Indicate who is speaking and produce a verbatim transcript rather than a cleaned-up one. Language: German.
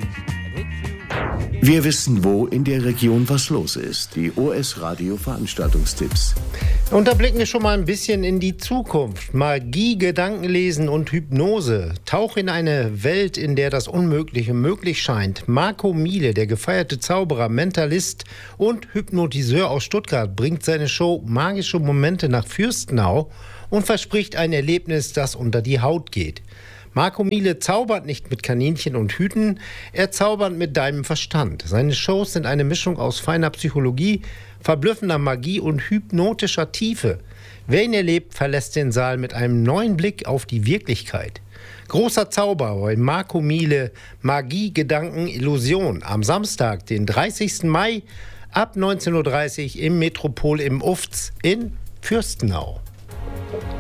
Speaker 1: Wir wissen, wo in der Region was los ist. Die O S-Radio-Veranstaltungstipps.
Speaker 2: Und da blicken wir schon mal ein bisschen in die Zukunft. Magie, Gedankenlesen und Hypnose. Tauch in eine Welt, in der das Unmögliche möglich scheint. Marco Miele, der gefeierte Zauberer, Mentalist und Hypnotiseur aus Stuttgart, bringt seine Show Magische Momente nach Fürstenau und verspricht ein Erlebnis, das unter die Haut geht. Marco Miele zaubert nicht mit Kaninchen und Hüten, er zaubert mit deinem Verstand. Seine Shows sind eine Mischung aus feiner Psychologie, verblüffender Magie und hypnotischer Tiefe. Wer ihn erlebt, verlässt den Saal mit einem neuen Blick auf die Wirklichkeit. Großer Zauber bei Marco Miele, Magie, Gedanken, Illusion. Am Samstag, den dreißigsten Mai ab neunzehn Uhr dreißig im Metropol im Ufts in Fürstenau.